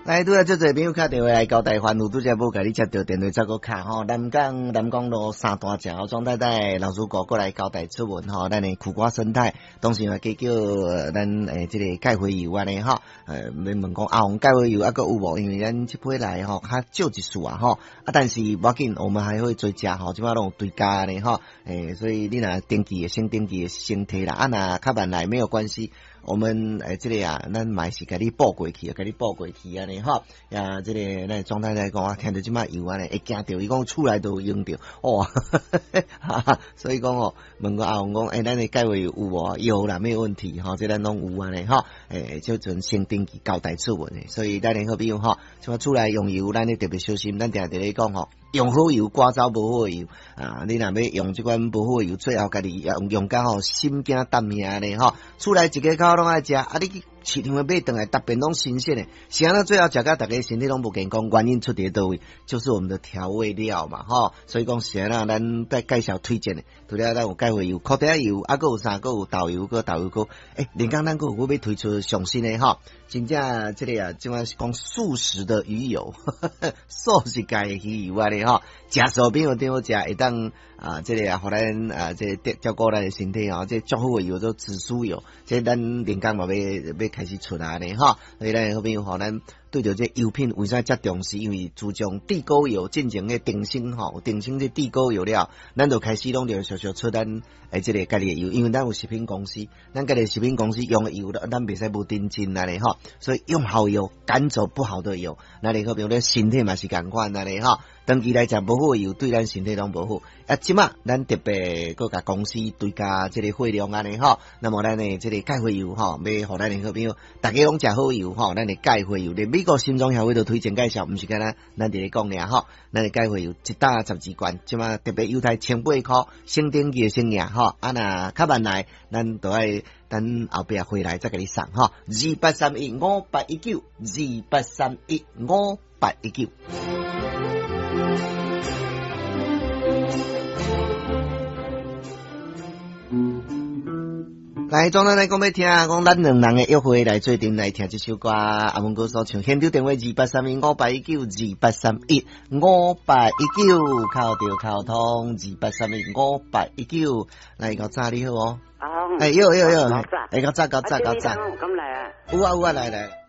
来，拄啊，最侪朋友打电话来交代烦恼，拄则无甲你接到电话，再个卡吼。南港路三大桥后，庄太太老师过来交代出文吼，咱的苦瓜生态，当时嘛加叫咱这个钙灰油安尼吼，问讲阿红钙灰油还佫有无？因为咱这批来吼较少一数啊吼，但是无要紧，我们还会追加吼，即摆拢有对价安尼吼，所以你若登记的先登记的先摕啦，若较慢来没有关系。我们这个啊，咱嘛是甲你报过去，甲你报过去安尼吼。呀，这个咱状态来讲啊，听到即摆油安尼，会惊到，伊讲厝内都用着，哦，所以讲哦，问过阿红讲，咱的钙位有无？有啦，没有问题吼，这咱拢有安尼吼，就准先登记交代出文的，所以咱好比如吼，像厝内用油，咱咧特别小心，咱定定咧讲吼。用好油刮走无好油啊！你若要用即款无好油，最后家己用到吼心惊胆命咧吼，厝内一个口拢爱食，啊你去市场买倒来，逐遍拢新鲜诶，是安那最后食到大家身体拢无健康，原因出伫倒位，就是我们的调味料嘛吼，所以讲是安那咱在介绍推荐诶，除了咱有钙灰油、苦茶油，啊佫有啥？佫有豆油，佫豆油膏，连讲咱佫有要推出上新诶吼，真正这个啊，即摆是讲素食的鱼油，素食界诶鱼油啊咧吼，食素朋友对我食会当啊，这个啊，互咱啊，这照顾咱诶身体吼，这足好诶油做紫苏油，这咱连讲嘛要开始出来咧吼，所以咱好朋友互咱对着这油品为啥遮重视？因为注重地沟油进前诶定性吼，定性这地沟油了，咱就开始拢着小出咱这个家己诶油，因为咱有食品公司，咱家己食品公司用诶油，咱袂使无定金啦咧吼，所以用好油赶走不好的油，那你好比如咧身体嘛是共款啦咧吼。长期来讲，无好油对咱身体拢无好。啊，即马咱特别搁甲公司对加即个费用安尼吼，那么咱的即个钙灰油吼，要互咱的好朋友，大家拢食好油吼，咱的钙灰油，连美国心脏协会都推荐介绍，毋是干咱伫咧讲俩吼，咱的钙灰油一打12罐，即马特别优待1800块，先登记先赢吼，啊若较慢来，咱都爱等后壁回来再甲你送吼，28315819，28315819。来，庄咱来讲要听，讲咱两人的约会来做阵来听这首歌，阿文哥所唱，现场电话28315819，2819，靠着靠通28315819，来个早你好哦，有，搞早， 咁嚟啊， 有啊，来。